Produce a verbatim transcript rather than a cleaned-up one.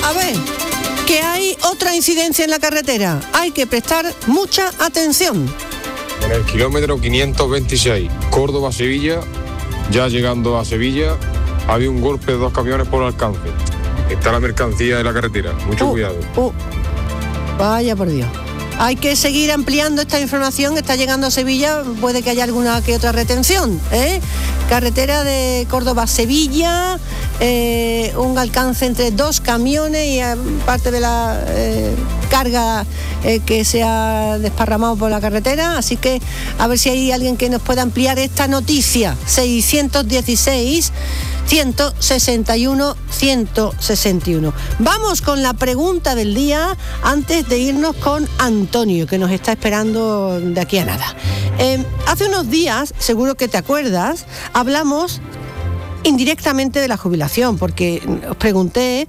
A ver, que hay otra incidencia en la carretera. Hay que prestar mucha atención. En el kilómetro quinientos veintiséis, Córdoba-Sevilla, ya llegando a Sevilla, había un golpe de dos camiones por alcance. Está la mercancía de la carretera, mucho uh, cuidado. Uh, vaya por Dios. Hay que seguir ampliando esta información, está llegando a Sevilla, puede que haya alguna que otra retención, ¿eh? Carretera de Córdoba-Sevilla, eh, un alcance entre dos camiones y eh, parte de la eh, carga eh, que se ha desparramado por la carretera, así que a ver si hay alguien que nos pueda ampliar esta noticia. Seiscientos dieciséis ciento sesenta y uno ciento sesenta y uno. Vamos con la pregunta del día antes de irnos con Antonio, que nos está esperando de aquí a nada. Eh, hace unos días, seguro que te acuerdas, hablamos indirectamente de la jubilación, porque os pregunté